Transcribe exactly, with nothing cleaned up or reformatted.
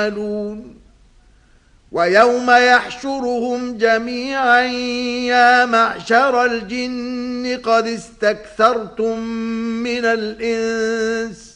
يعملون ويوم يحشرهم جميعا يا معشر الجن قد استكثرتم من الإنس